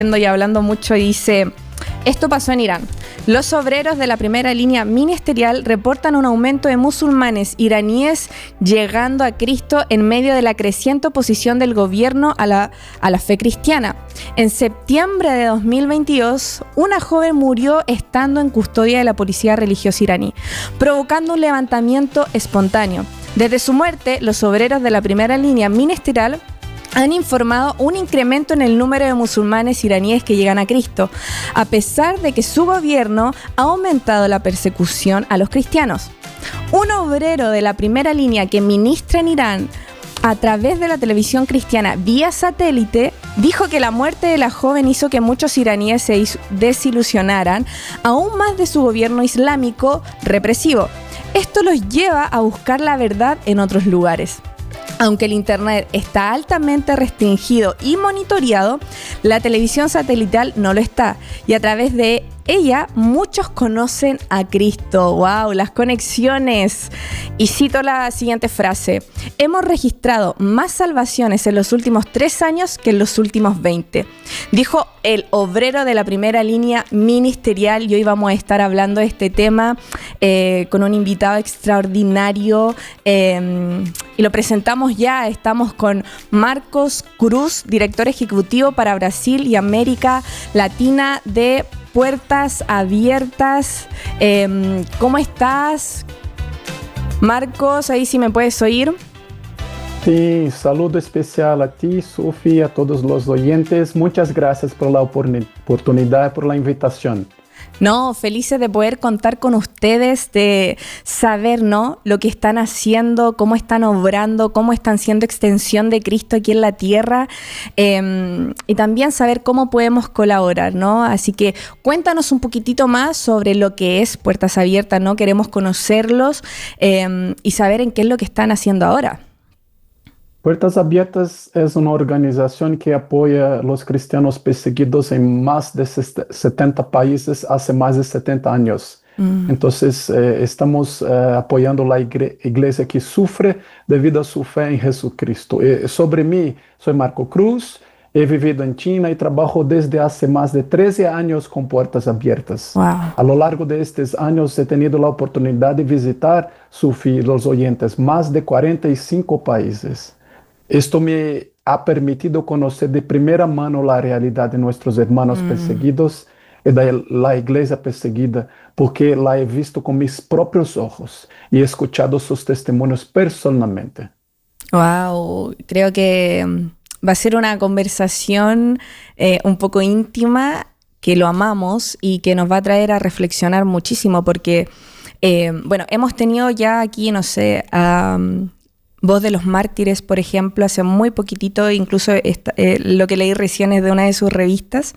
y hablando mucho y dice, esto pasó en Irán. Los obreros de la primera línea ministerial reportan un aumento de musulmanes iraníes llegando a Cristo en medio de la creciente oposición del gobierno a la fe cristiana. En septiembre de 2022, una joven murió estando en custodia de la policía religiosa iraní, provocando un levantamiento espontáneo. Desde su muerte, los obreros de la primera línea ministerial han informado un incremento en el número de musulmanes iraníes que llegan a Cristo, a pesar de que su gobierno ha aumentado la persecución a los cristianos. Un obrero de la primera línea que ministra en Irán a través de la televisión cristiana vía satélite dijo que la muerte de la joven hizo que muchos iraníes se desilusionaran aún más de su gobierno islámico represivo. Esto los lleva a buscar la verdad en otros lugares. Aunque el Internet está altamente restringido y monitoreado, la televisión satelital no lo está. Y a través de ella, muchos conocen a Cristo. ¡Wow! Las conexiones. Y cito la siguiente frase. Hemos registrado más salvaciones en los últimos 3 años que en los últimos 20. Dijo el obrero de la primera línea ministerial. Y hoy vamos a estar hablando de este tema con un invitado extraordinario. Y lo presentamos ya. Estamos con Marcos Cruz, director ejecutivo para Brasil y América Latina de Puertas Abiertas. ¿Cómo estás, Marcos? Ahí sí me puedes oír. Sí, saludo especial a ti, Sofía, a todos los oyentes. Muchas gracias por la oportunidad, por la invitación. No, felices de poder contar con ustedes, de saber, ¿no?, lo que están haciendo, cómo están obrando, cómo están siendo extensión de Cristo aquí en la tierra, y también saber cómo podemos colaborar, ¿no? Así que cuéntanos un poquitito más sobre lo que es Puertas Abiertas, ¿no? Queremos conocerlos y saber en qué es lo que están haciendo ahora. Puertas Abiertas es una organización que apoya a los cristianos perseguidos en más de 70 países hace más de 70 años. Entonces, estamos apoyando la iglesia que sufre debido a su fe en Jesucristo. Sobre mí, soy Marco Cruz, he vivido en China y trabajo desde hace más de 13 años con Puertas Abiertas. Wow. A lo largo de estos años he tenido la oportunidad de visitar, Sofía, los oyentes, más de 45 países. Esto me ha permitido conocer de primera mano la realidad de nuestros hermanos perseguidos y de la iglesia perseguida, porque la he visto con mis propios ojos y he escuchado sus testimonios personalmente. Wow, creo que va a ser una conversación un poco íntima, que lo amamos y que nos va a traer a reflexionar muchísimo, porque, bueno, hemos tenido ya aquí, no sé, Voz de los Mártires, por ejemplo, hace muy poquitito, incluso lo que leí recién es de una de sus revistas,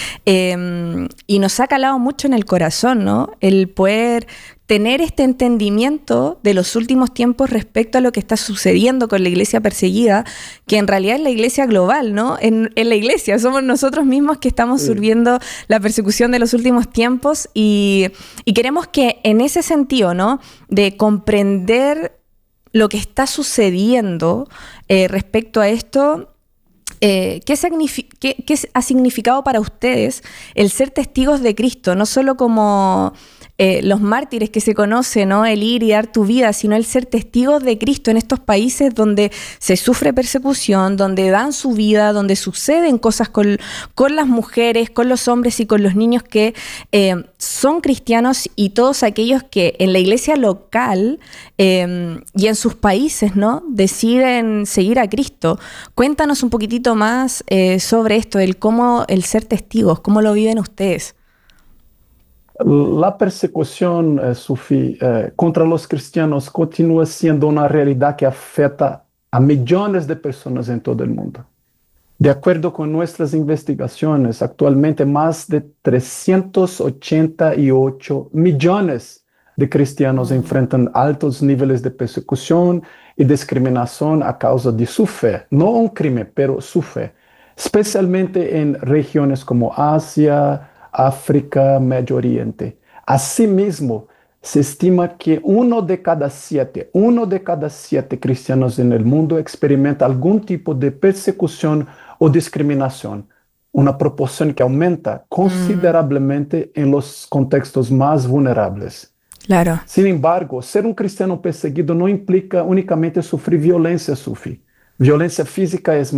y nos ha calado mucho en el corazón, ¿no? El poder tener este entendimiento de los últimos tiempos respecto a lo que está sucediendo con la iglesia perseguida, que en realidad es la iglesia global, ¿no? En la iglesia somos nosotros mismos que estamos sufriendo la persecución de los últimos tiempos y queremos que en ese sentido, ¿no?, de comprender lo que está sucediendo respecto a esto, ¿qué ha significado para ustedes el ser testigos de Cristo? No solo como los mártires que se conocen, ¿no?, el ir y dar tu vida, sino el ser testigos de Cristo en estos países donde se sufre persecución, donde dan su vida, donde suceden cosas con las mujeres, con los hombres y con los niños que son cristianos, y todos aquellos que en la iglesia local y en sus países, ¿no?, deciden seguir a Cristo. Cuéntanos un poquitito más sobre esto, el ser testigos, cómo lo viven ustedes. La persecución, Sofía, contra los cristianos continúa siendo una realidad que afecta a millones de personas en todo el mundo. De acuerdo con nuestras investigaciones, actualmente más de 388 millones de cristianos enfrentan altos niveles de persecución y discriminación a causa de su fe. No un crimen, pero su fe. Especialmente en regiones como Asia, África, Medio Oriente. Asimismo, se estima que uno de cada siete cristianos en el mundo experimenta algún tipo de persecución o discriminación una proporción que aumenta considerablemente en los contextos más vulnerables. Claro. Sin embargo, ser un cristiano perseguido no implica únicamente sufrir violencia, Sufi. Violencia física es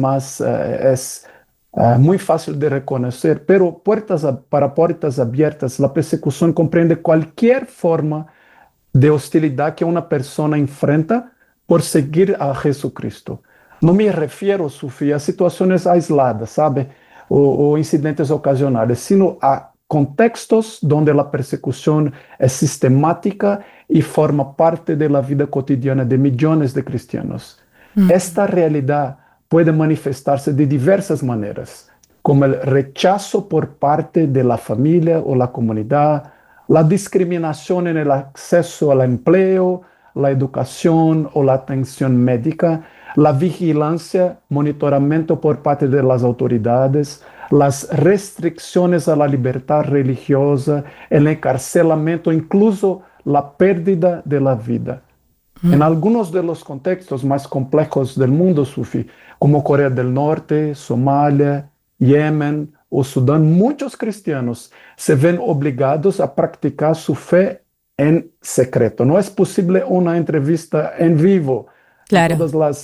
muy fácil de reconocer, pero para puertas abiertas, la persecución comprende cualquier forma de hostilidad que una persona enfrenta por seguir a Jesucristo. No me refiero, Sofía, a situaciones aisladas, ¿sabe? O incidentes ocasionales, sino a contextos donde la persecución es sistemática y forma parte de la vida cotidiana de millones de cristianos. Esta realidad puede manifestarse de diversas maneras, como el rechazo por parte de la familia o la comunidad, la discriminación en el acceso al empleo, la educación o la atención médica, la vigilancia, monitoramiento por parte de las autoridades, las restricciones a la libertad religiosa, el encarcelamiento, incluso la pérdida de la vida. En algunos de los contextos más complejos del mundo sufi, como Corea del Norte, Somalia, Yemen o Sudán, muchos cristianos se ven obligados a practicar su fe en secreto. No es posible una entrevista en vivo. Claro.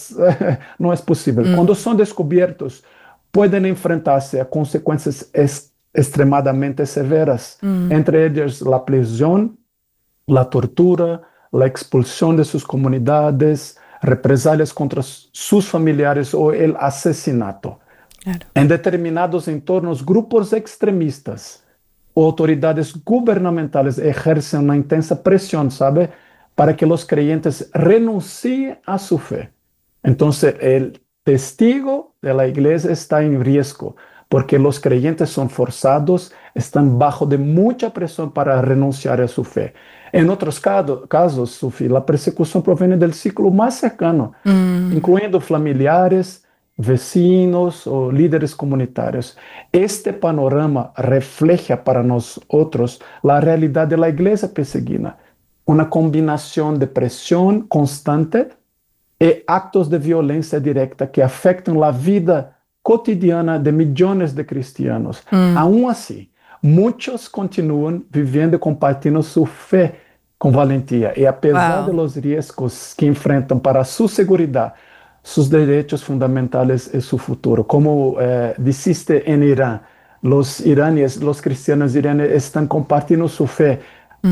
No es posible. Cuando son descubiertos, pueden enfrentarse a consecuencias extremadamente severas, entre ellas la prisión, la tortura, la expulsión de sus comunidades, represalias contra sus familiares o el asesinato. Claro. En determinados entornos, grupos extremistas o autoridades gubernamentales ejercen una intensa presión, ¿sabe?, para que los creyentes renuncien a su fe. Entonces, el testigo de la iglesia está en riesgo, porque los creyentes son forzados, están bajo de mucha presión para renunciar a su fe. En otros casos, Sufi, la persecución proviene del círculo más cercano, incluyendo familiares, vecinos o líderes comunitarios. Este panorama refleja para nosotros la realidad de la iglesia perseguida, una combinación de presión constante y actos de violencia directa que afectan la vida cotidiana de millones de cristianos. Aún así, muchos continúan viviendo y compartiendo su fe con valentía y a pesar de los riesgos que enfrentan para su seguridad, sus derechos fundamentales y su futuro. Como dijiste en Irán, los cristianos iraníes están compartiendo su fe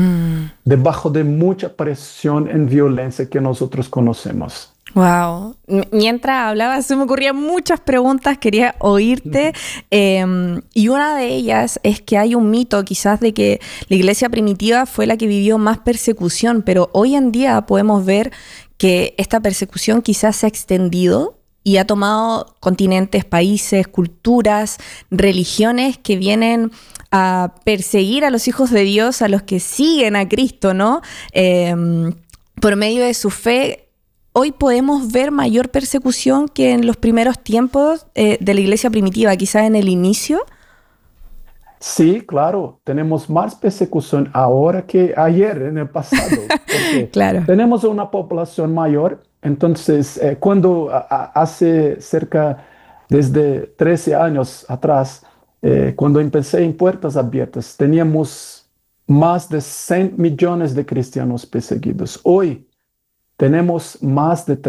debajo de mucha presión y violencia que nosotros conocemos. Wow. Mientras hablabas se me ocurrían muchas preguntas, quería oírte. Y una de ellas es que hay un mito quizás de que la iglesia primitiva fue la que vivió más persecución, pero hoy en día podemos ver que esta persecución quizás se ha extendido y ha tomado continentes, países, culturas, religiones que vienen a perseguir a los hijos de Dios, a los que siguen a Cristo, ¿no? Por medio de su fe. Hoy podemos ver mayor persecución que en los primeros tiempos de la iglesia primitiva, quizás en el inicio. Sí, claro, tenemos más persecución ahora que ayer, en el pasado. Porque claro. Tenemos una población mayor, entonces cuando hace desde 13 años atrás, cuando empecé en Puertas Abiertas, teníamos más de 100 millones de cristianos perseguidos. Hoy tenemos más de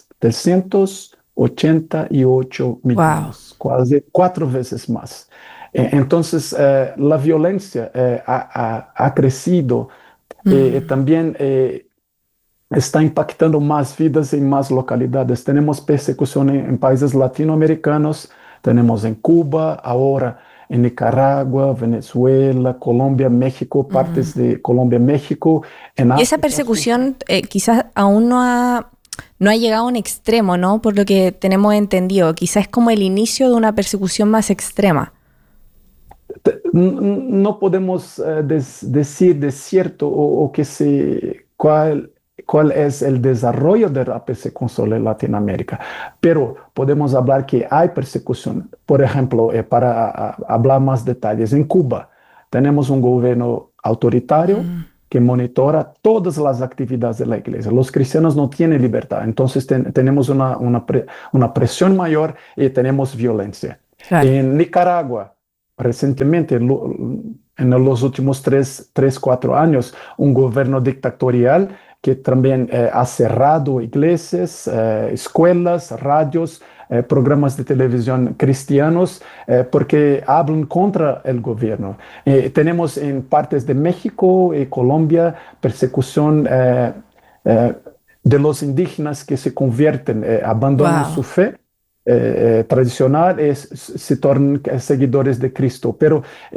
388 millones, casi 4 veces más. Entonces, la violencia ha crecido y también está impactando más vidas en más localidades. Tenemos persecución en países latinoamericanos, tenemos en Cuba, ahora en Nicaragua, Venezuela, Colombia, México, partes de Colombia, México. Y esa persecución quizás aún no ha llegado a un extremo, ¿no? Por lo que tenemos entendido. Quizás es como el inicio de una persecución más extrema. No podemos decir de cierto cuál es el desarrollo de la persecución en Latinoamérica, pero podemos hablar que hay persecución. Por ejemplo, para hablar más detalles, en Cuba tenemos un gobierno autoritario que monitora todas las actividades de la iglesia. Los cristianos no tienen libertad, entonces tenemos una presión mayor y tenemos violencia. Claro. En Nicaragua, recientemente, en los últimos 4 años, un gobierno dictatorial que también ha cerrado iglesias, escuelas, radios, programas de televisión cristianos, porque hablan contra el gobierno. Tenemos en partes de México y Colombia persecución eh, de los indígenas que se convierten, abandonan Wow. su fe tradicional, se tornan seguidores de Cristo. Pero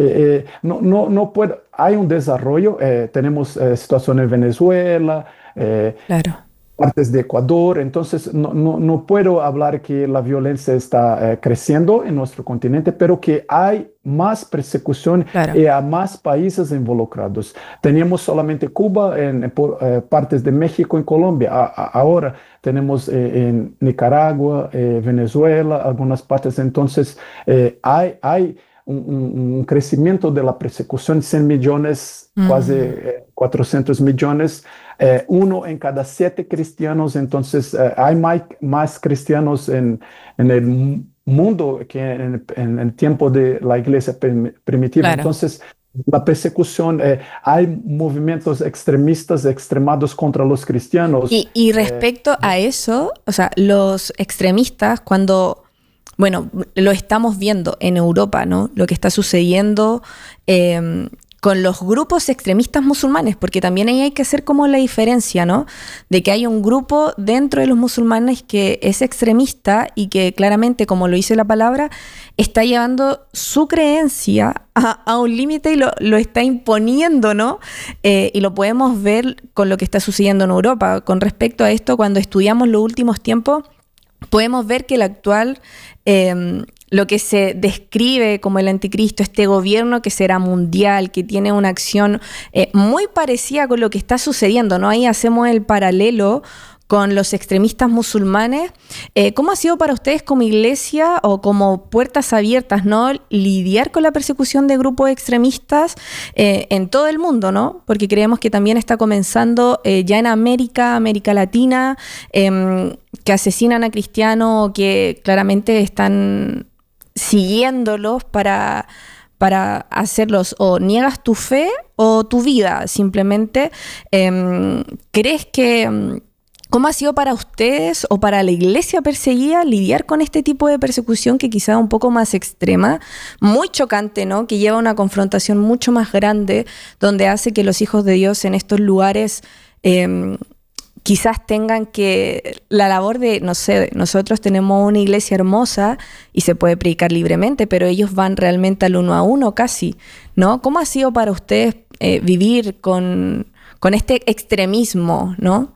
no puede, hay un desarrollo, tenemos situación en Venezuela, Claro. partes de Ecuador. Entonces no puedo hablar que la violencia está creciendo en nuestro continente, pero que hay más persecución Claro. y a más países involucrados. Teníamos solamente Cuba, partes de México, en Colombia. Ahora tenemos en Nicaragua, Venezuela, algunas partes. Entonces hay un crecimiento de la persecución, 100 millones, casi Mm. 400 millones, uno en cada 7 cristianos. Entonces hay más cristianos en el mundo que en el tiempo de la iglesia primitiva. Claro. Entonces, la persecución, hay movimientos extremistas, extremados contra los cristianos. Y respecto a eso, o sea, los extremistas, cuando, bueno, lo estamos viendo en Europa, ¿no? Lo que está sucediendo con los grupos extremistas musulmanes, porque también ahí hay que hacer como la diferencia, ¿no? De que hay un grupo dentro de los musulmanes que es extremista y que claramente, como lo dice la palabra, está llevando su creencia a un límite y lo está imponiendo, ¿no? Y lo podemos ver con lo que está sucediendo en Europa. Con respecto a esto, cuando estudiamos los últimos tiempos, podemos ver que el actual, lo que se describe como el anticristo, este gobierno que será mundial, que tiene una acción muy parecida con lo que está sucediendo, ¿no? Ahí hacemos el paralelo con los extremistas musulmanes. ¿Cómo ha sido para ustedes como iglesia o como puertas abiertas, ¿no? Lidiar con la persecución de grupos extremistas en todo el mundo, ¿no? Porque creemos que también está comenzando ya en América Latina, que asesinan a cristianos, que claramente están siguiéndolos para hacerlos o niegas tu fe o tu vida, simplemente. ¿Crees que... ¿Cómo ha sido para ustedes o para la iglesia perseguida lidiar con este tipo de persecución que quizá es un poco más extrema, muy chocante, ¿no? Que lleva a una confrontación mucho más grande, donde hace que los hijos de Dios en estos lugares quizás tengan que la labor de, no sé, nosotros tenemos una iglesia hermosa y se puede predicar libremente, pero ellos van realmente al 1 a 1 casi, ¿no? ¿Cómo ha sido para ustedes vivir con este extremismo, ¿no?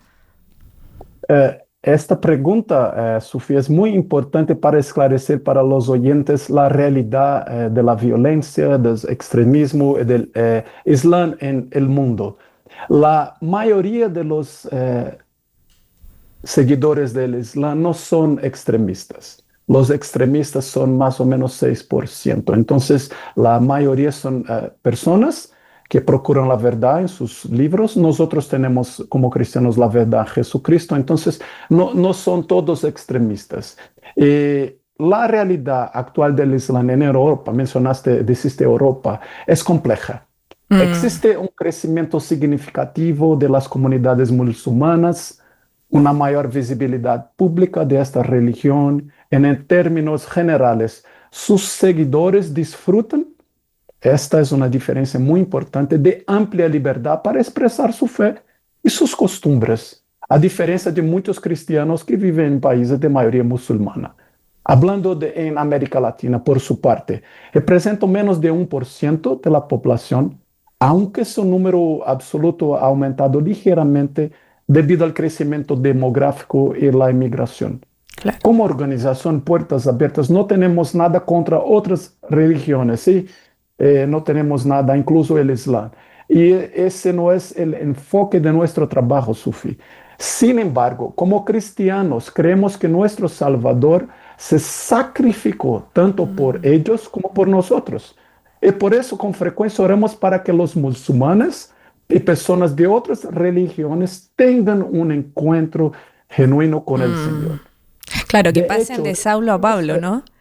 Esta pregunta, Sofía, es muy importante para esclarecer para los oyentes la realidad de la violencia, del extremismo y del Islam en el mundo. La mayoría de los seguidores del Islam no son extremistas. Los extremistas son más o menos 6%. Entonces, la mayoría son personas que procuran la verdad en sus libros. Nosotros tenemos como cristianos la verdad en Jesucristo. Entonces, no son todos extremistas. La realidad actual del Islam en Europa, dijiste Europa, es compleja. Existe un crecimiento significativo de las comunidades musulmanas, una mayor visibilidad pública de esta religión. En términos generales, sus seguidores disfrutan, esta es una diferencia muy importante, de amplia libertad para expresar su fe y sus costumbres, a diferencia de muchos cristianos que viven en países de mayoría musulmana. Hablando en América Latina, por su parte, representa menos de 1% de la población, aunque su número absoluto ha aumentado ligeramente debido al crecimiento demográfico y la inmigración. Claro. Como organización Puertas Abiertas no tenemos nada contra otras religiones, ¿sí? No tenemos nada, incluso el Islam. Y ese no es el enfoque de nuestro trabajo, Sufi. Sin embargo, como cristianos, creemos que nuestro Salvador se sacrificó tanto por ellos como por nosotros. Y por eso con frecuencia oramos para que los musulmanes y personas de otras religiones tengan un encuentro genuino con el Señor. Claro, que De pasen hecho, de Saulo a Pablo, ¿no?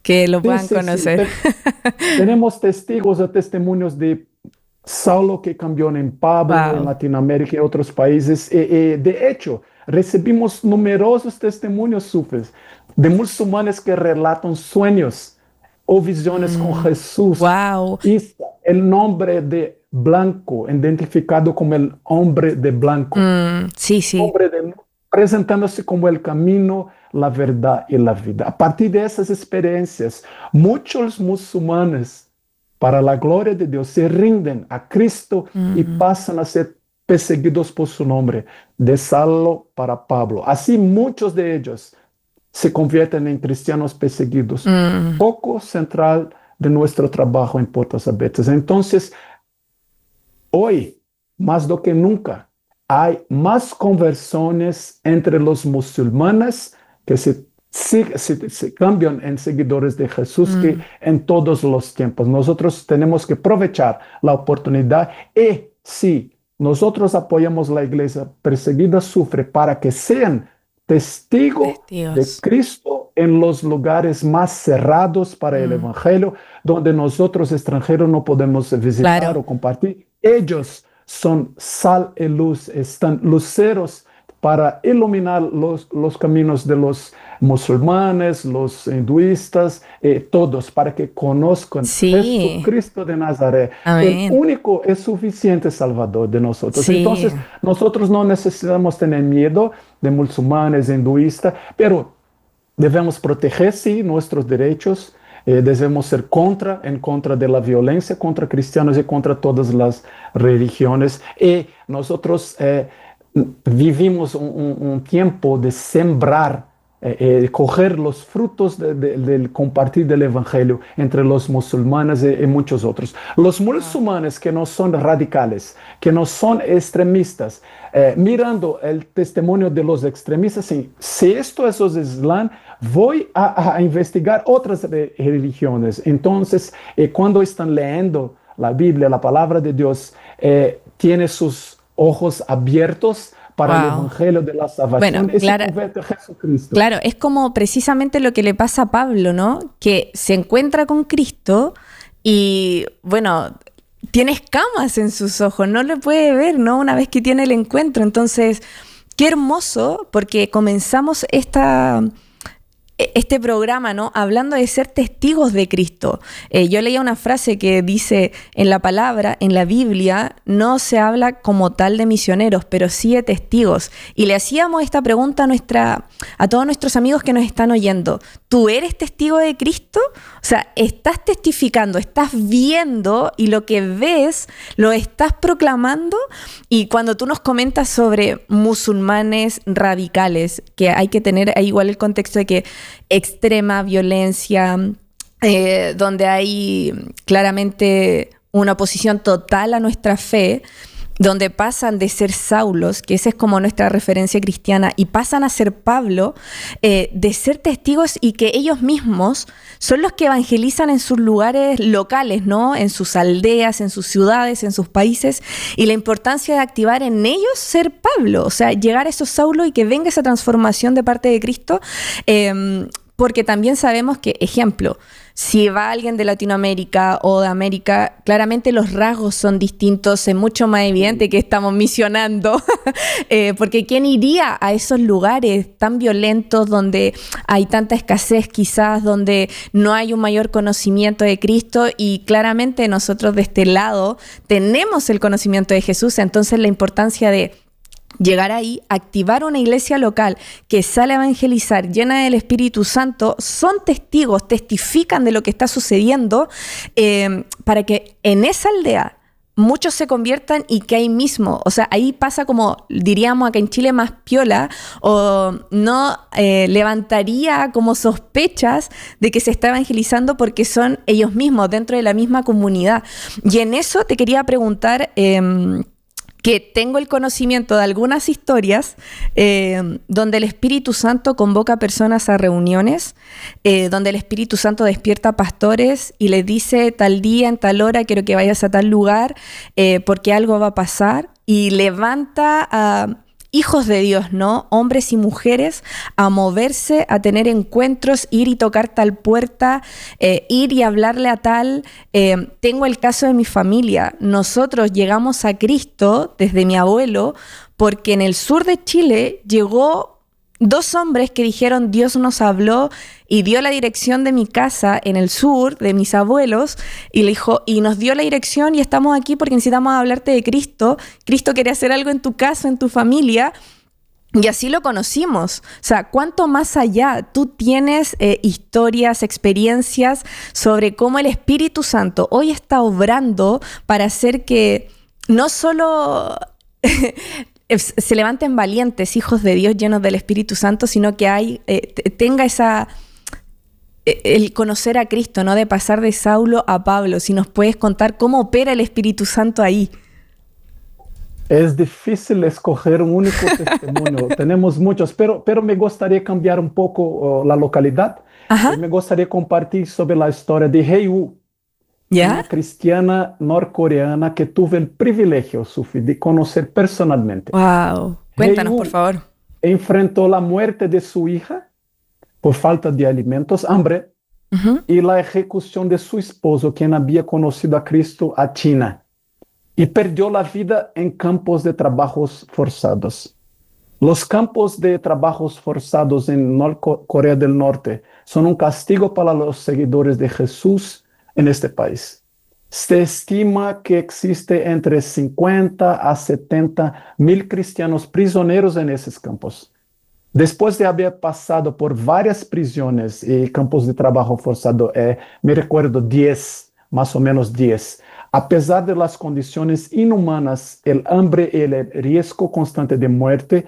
que lo Sí, puedan sí, sí. conocer. Tenemos testigos o testimonios de Saulo que cambió en Pablo, en Wow. Latinoamérica y otros países. De hecho, recibimos numerosos testimonios sufis de musulmanes que relatan sueños o visiones con Jesús. Wow. Isa, el nombre de blanco, identificado como el hombre de blanco, Sí, sí. hombre de luz, presentándose como el camino, la verdad y la vida. A partir de esas experiencias, muchos musulmanes, para la gloria de Dios, se rinden a Cristo y pasan a ser perseguidos por su nombre, de Saulo para Pablo. Así muchos de ellos se convierten en cristianos perseguidos. Foco central de nuestro trabajo en Puertas Abiertas. Entonces, hoy, más do que nunca, hay más conversiones entre los musulmanes que se cambian en seguidores de Jesús que en todos los tiempos. Nosotros tenemos que aprovechar la oportunidad y si nosotros apoyamos la iglesia perseguida, sufre para que sean testigos de Testigos. Cristo en los lugares más cerrados para el Evangelio, donde nosotros extranjeros no podemos visitar Claro. o compartir. Ellos son sal y luz, están luceros para iluminar los caminos de los musulmanes, los hinduistas, todos, para que conozcan Sí. Jesucristo de Nazaret, el Amén. único y suficiente Salvador de nosotros. Sí. Entonces, nosotros no necesitamos tener miedo de musulmanes, hinduistas, pero debemos proteger, sí, nuestros derechos. Debemos ser en contra de la violencia contra cristianos y contra todas las religiones. Y nosotros vivimos un tiempo de sembrar, coger los frutos del compartir del Evangelio entre los musulmanes y muchos otros. Los musulmanes que no son radicales, que no son extremistas, mirando el testimonio de los extremistas, si esto es el Islam, voy a investigar otras religiones. Entonces, cuando están leyendo la Biblia, la palabra de Dios, tiene sus ojos abiertos para el Wow. Evangelio de la salvación Bueno, y se convierte a Jesucristo. claro, es como precisamente lo que le pasa a Pablo, ¿no? Que se encuentra con Cristo y, bueno, tiene escamas en sus ojos, no le puede ver, ¿no? Una vez que tiene el encuentro. Entonces, qué hermoso, porque comenzamos este programa, ¿no? Hablando de ser testigos de Cristo. Yo leía una frase que dice, en la palabra, en la Biblia, no se habla como tal de misioneros, pero sí de testigos. Y le hacíamos esta pregunta a todos nuestros amigos que nos están oyendo. ¿Tú eres testigo de Cristo? O sea, ¿estás testificando, estás viendo y lo que ves lo estás proclamando? Y cuando tú nos comentas sobre musulmanes radicales, que hay que tener ahí igual el contexto de que extrema violencia, donde hay claramente una oposición total a nuestra fe, donde pasan de ser Saulos, que esa es como nuestra referencia cristiana, y pasan a ser Pablo, de ser testigos y que ellos mismos son los que evangelizan en sus lugares locales, ¿no? En sus aldeas, en sus ciudades, en sus países, y la importancia de activar en ellos ser Pablo, o sea, llegar a esos Saulos y que venga esa transformación de parte de Cristo, porque también sabemos que, ejemplo, si va alguien de Latinoamérica o de América, claramente los rasgos son distintos, es mucho más evidente que estamos misionando, porque ¿quién iría a esos lugares tan violentos donde hay tanta escasez quizás, donde no hay un mayor conocimiento de Cristo? Y claramente nosotros de este lado tenemos el conocimiento de Jesús, entonces la importancia de llegar ahí, activar una iglesia local que sale a evangelizar, llena del Espíritu Santo, son testigos, testifican de lo que está sucediendo, para que en esa aldea muchos se conviertan y que ahí mismo, o sea, ahí pasa como diríamos acá en Chile más piola, o no levantaría como sospechas de que se está evangelizando porque son ellos mismos dentro de la misma comunidad. Y en eso te quería preguntar, que tengo el conocimiento de algunas historias donde el Espíritu Santo convoca personas a reuniones, donde el Espíritu Santo despierta pastores y les dice tal día, en tal hora, quiero que vayas a tal lugar porque algo va a pasar, y levanta a hijos de Dios, ¿no? Hombres y mujeres a moverse, a tener encuentros, ir y tocar tal puerta, ir y hablarle a tal. Tengo el caso de mi familia. Nosotros llegamos a Cristo desde mi abuelo porque en el sur de Chile llegó 2 hombres que dijeron Dios nos habló y dio la dirección de mi casa en el sur, de mis abuelos, y le dijo, y nos dio la dirección y estamos aquí porque necesitamos hablarte de Cristo. Cristo quiere hacer algo en tu casa, en tu familia. Y así lo conocimos. O sea, ¿cuánto más allá tú tienes historias, experiencias sobre cómo el Espíritu Santo hoy está obrando para hacer que no solo se levanten valientes hijos de Dios llenos del Espíritu Santo, sino que tenga el conocer a Cristo, ¿no? De pasar de Saulo a Pablo. Si nos puedes contar cómo opera el Espíritu Santo ahí. Es difícil escoger un único testimonio. Tenemos muchos, pero me gustaría cambiar un poco la localidad. Me gustaría compartir sobre la historia de Hei-woo, una cristiana norcoreana que tuve el privilegio, Sufi, de conocer personalmente. Wow. Cuéntanos, por favor. Enfrentó la muerte de su hija por falta de alimentos, hambre, y la ejecución de su esposo, quien había conocido a Cristo, a China, y perdió la vida en campos de trabajos forzados. Los campos de trabajos forzados en Corea del Norte son un castigo para los seguidores de Jesús en este país. Se estima que existe entre 50 a 70 mil cristianos prisioneros en esos campos. Después de haber pasado por varias prisiones y campos de trabajo forzado, me recuerdo 10, más o menos 10. A pesar de las condiciones inhumanas, el hambre y el riesgo constante de muerte,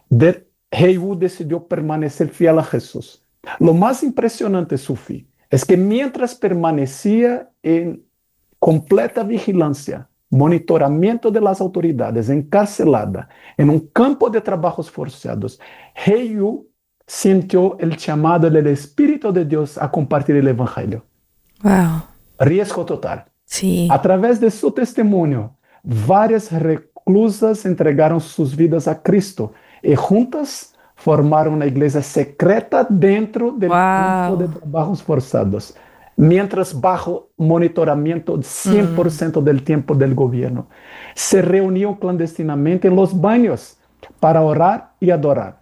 Hei-woo decidió permanecer fiel a Jesús. Lo más impresionante, Sufi, es que mientras permanecía en completa vigilancia, monitoramiento de las autoridades, encarcelada en un campo de trabajos forzados, Hei-woo sintió el llamado del Espíritu de Dios a compartir el Evangelio. Wow. Riesgo total. Sí. A través de su testimonio, varias reclusas entregaron sus vidas a Cristo y juntas formaron una iglesia secreta dentro del campo de trabajos forzados, mientras bajo monitoramiento 100% del tiempo del gobierno. Se reunían clandestinamente en los baños para orar y adorar.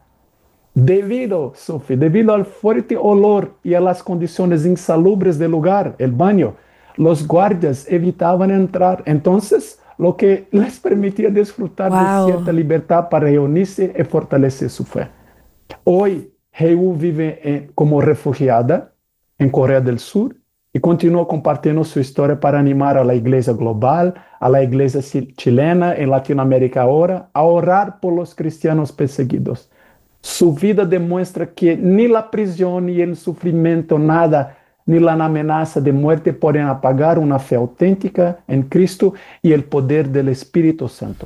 Debido al fuerte olor y a las condiciones insalubres del lugar, el baño, los guardias evitaban entrar. Entonces, lo que les permitía disfrutar de cierta libertad para reunirse y fortalecer su fe. Hoy, Hei-woo vive como refugiada en Corea del Sur y continúa compartiendo su historia para animar a la iglesia global, a la iglesia chilena en Latinoamérica ahora, a orar por los cristianos perseguidos. Su vida demuestra que ni la prisión ni el sufrimiento, nada, ni la amenaza de muerte pueden apagar una fe auténtica en Cristo y el poder del Espíritu Santo.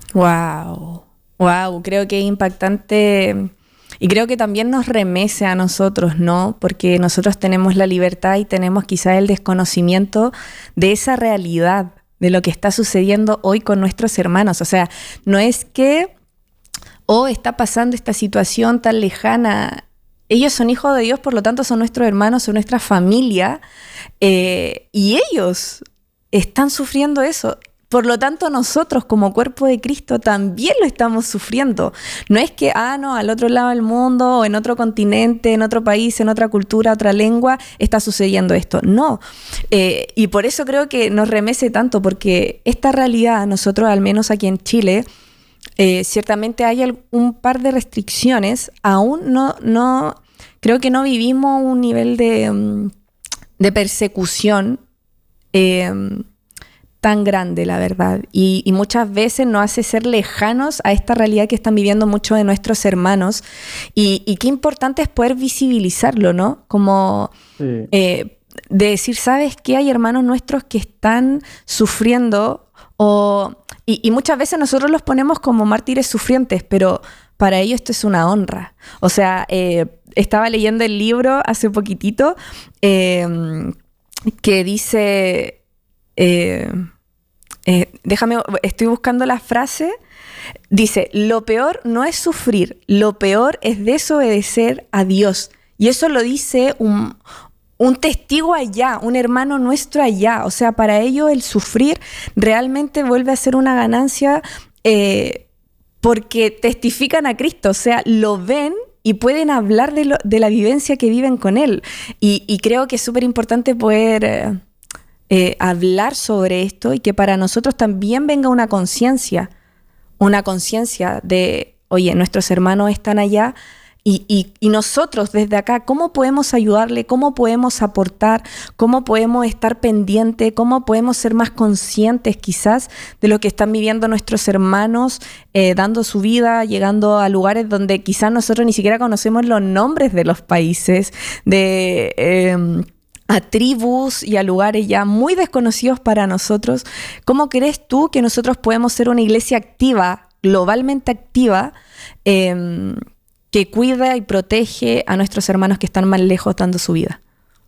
Wow, creo que es impactante y creo que también nos remece a nosotros, ¿no? Porque nosotros tenemos la libertad y tenemos quizás el desconocimiento de esa realidad, de lo que está sucediendo hoy con nuestros hermanos. O sea, no es que, está pasando esta situación tan lejana. Ellos son hijos de Dios, por lo tanto son nuestros hermanos, son nuestra familia, y ellos están sufriendo eso. Por lo tanto, nosotros como cuerpo de Cristo también lo estamos sufriendo. No es que, al otro lado del mundo, o en otro continente, en otro país, en otra cultura, otra lengua, está sucediendo esto. No. Y por eso creo que nos remece tanto, porque esta realidad, nosotros, al menos aquí en Chile, ciertamente hay un par de restricciones. Aún no creo que no vivimos un nivel de persecución tan grande, la verdad. Y muchas veces nos hace ser lejanos a esta realidad que están viviendo muchos de nuestros hermanos. Y qué importante es poder visibilizarlo, ¿no? Como de decir, ¿sabes qué? Hay hermanos nuestros que están sufriendo y muchas veces nosotros los ponemos como mártires sufrientes, pero para ellos esto es una honra. O sea, estaba leyendo el libro hace poquitito que dice, estoy buscando la frase. Dice, lo peor no es sufrir, lo peor es desobedecer a Dios. Y eso lo dice un testigo allá, un hermano nuestro allá. O sea, para ellos el sufrir realmente vuelve a ser una ganancia porque testifican a Cristo. O sea, lo ven y pueden hablar de la vivencia que viven con Él. Y creo que es súper importante poder hablar sobre esto y que para nosotros también venga una conciencia de, oye, nuestros hermanos están allá y nosotros desde acá, ¿cómo podemos ayudarle? ¿Cómo podemos aportar? ¿Cómo podemos estar pendientes? ¿Cómo podemos ser más conscientes quizás de lo que están viviendo nuestros hermanos, dando su vida, llegando a lugares donde quizás nosotros ni siquiera conocemos los nombres de los países, a tribus y a lugares ya muy desconocidos para nosotros? ¿Cómo crees tú que nosotros podemos ser una iglesia activa, globalmente activa, que cuida y protege a nuestros hermanos que están más lejos dando su vida?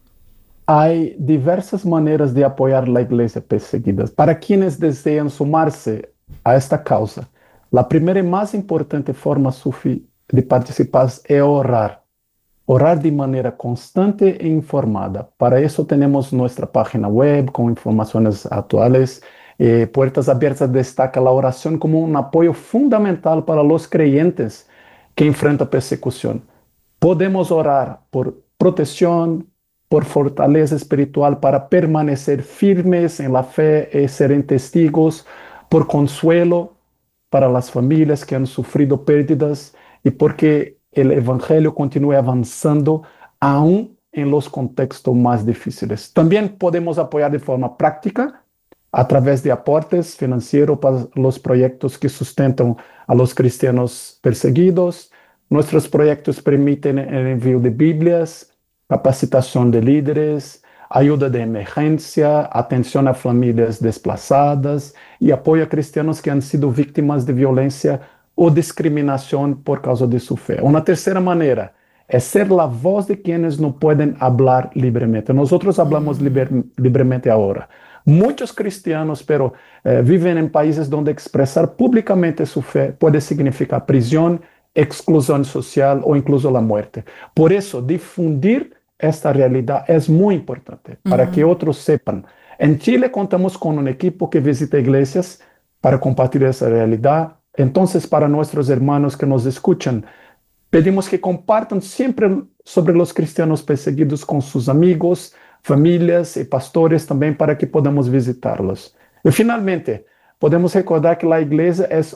Hay diversas maneras de apoyar la iglesia perseguida. Para quienes desean sumarse a esta causa, la primera y más importante forma, Sufi, de participar es orar. Orar de manera constante e informada. Para eso tenemos nuestra página web con informaciones actuales. Puertas Abiertas destaca la oración como un apoyo fundamental para los creyentes que enfrentan persecución. Podemos orar por protección, por fortaleza espiritual para permanecer firmes en la fe y ser testigos, por consuelo para las familias que han sufrido pérdidas y porque el Evangelio continúe avanzando aún en los contextos más difíciles. También podemos apoyar de forma práctica a través de aportes financieros para los proyectos que sustentan a los cristianos perseguidos. Nuestros proyectos permiten el envío de Biblias, capacitación de líderes, ayuda de emergencia, atención a familias desplazadas y apoyo a cristianos que han sido víctimas de violencia o discriminación por causa de su fe. Una tercera manera es ser la voz de quienes no pueden hablar libremente. Nosotros hablamos libremente ahora. Muchos cristianos, pero viven en países donde expresar públicamente su fe puede significar prisión, exclusión social o incluso la muerte. Por eso, difundir esta realidad es muy importante para que otros sepan. En Chile contamos con un equipo que visita iglesias para compartir esa realidad. Entonces, para nuestros hermanos que nos escuchan, pedimos que compartan siempre sobre los cristianos perseguidos con sus amigos, familias y pastores también para que podamos visitarlos. Y finalmente, podemos recordar que la iglesia es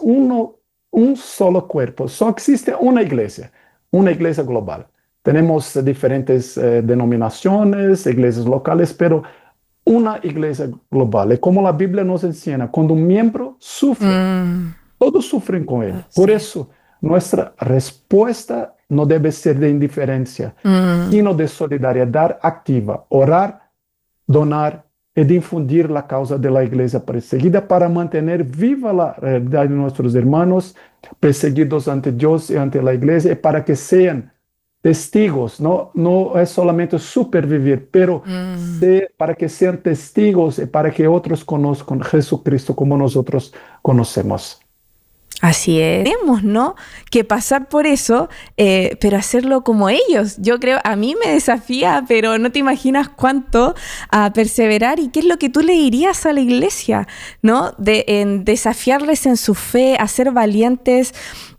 un solo cuerpo. Solo existe una iglesia global. Tenemos diferentes denominaciones, iglesias locales, pero una iglesia global. Y como la Biblia nos enseña, cuando un miembro sufre, todos sufren con él. Por eso, nuestra respuesta no debe ser de indiferencia, sino de solidaridad activa, orar, donar y difundir la causa de la iglesia perseguida para mantener viva la realidad de nuestros hermanos perseguidos ante Dios y ante la iglesia, y para que sean testigos. No es solamente supervivir, pero para que sean testigos y para que otros conozcan a Jesucristo como nosotros conocemos. Así es. Tenemos, ¿no?, que pasar por eso, pero hacerlo como ellos. Yo creo, a mí me desafía, pero no te imaginas cuánto, a perseverar. ¿Y qué es lo que tú le dirías a la iglesia, ¿no? En desafiarles en su fe, a ser valientes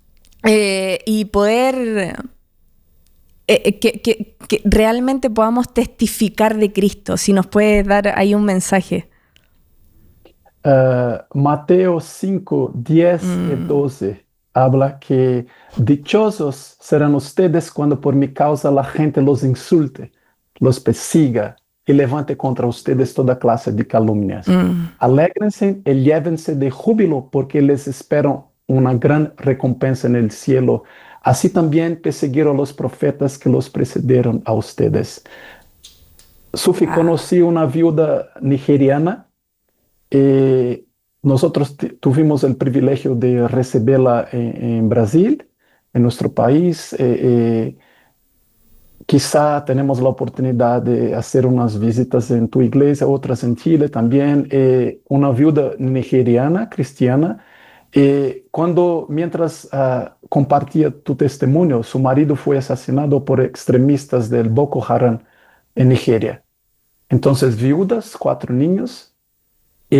y poder... que realmente podamos testificar de Cristo. Si nos puedes dar ahí un mensaje. Mateo 5, 10 y 12 habla que dichosos serán ustedes cuando por mi causa la gente los insulte, los persiga y levante contra ustedes toda clase de calumnias. Alégrense y llévense de júbilo porque les espera una gran recompensa en el cielo. Así también persiguieron a los profetas que los precedieron a ustedes. Sufi, conocí una viuda nigeriana. Nosotros tuvimos el privilegio de recibirla en Brasil, en nuestro país. quizá tenemos la oportunidad de hacer unas visitas en tu iglesia, otras en Chile también. Una viuda nigeriana, cristiana, mientras compartía tu testimonio, su marido fue asesinado por extremistas del Boko Haram en Nigeria. Entonces, viudas, 4 niños,